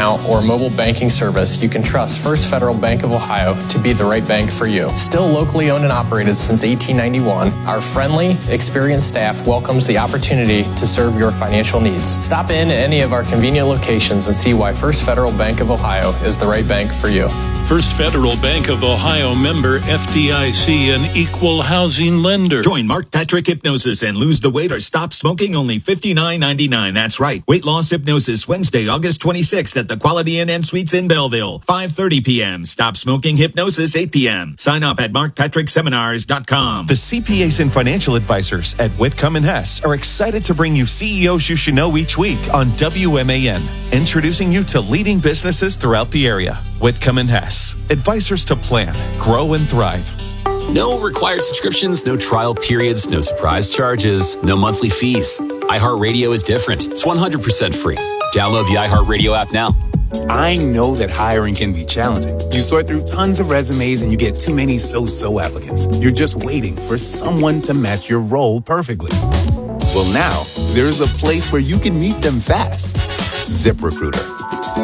account or mobile banking service, you can trust First Federal Bank of Ohio to be the right bank for you. Still locally owned and operated since 1891, our friendly, experienced staff welcomes the opportunity to serve your financial needs. Stop in at any of our convenient locations and see why First Federal Bank of Ohio is the right bank for you. First Federal Bank of Ohio, member FDIC, an equal housing lender. Join Mark Patrick Hypnosis and lose the weight or stop smoking, only $59.99. That's right. Weight Loss Hypnosis, Wednesday, August 26th at the Quality Inn and Suites in Belleville, 5:30 p.m. Stop Smoking Hypnosis, 8 p.m. Sign up at markpatrickseminars.com. The CPAs and financial advisors at Whitcomb & Hess are excited to bring you CEOs you should know each week on WMAN, introducing you to leading businesses throughout the area. Whitcomb & Hess, advisors to plan, grow, and thrive. No required subscriptions, no trial periods, no surprise charges, no monthly fees. iHeartRadio is different. It's 100% free. Download the iHeartRadio app now. I know that hiring can be challenging. You sort through tons of resumes and you get too many so-so applicants. You're just waiting for someone to match your role perfectly. Well, now there's a place where you can meet them fast. ZipRecruiter.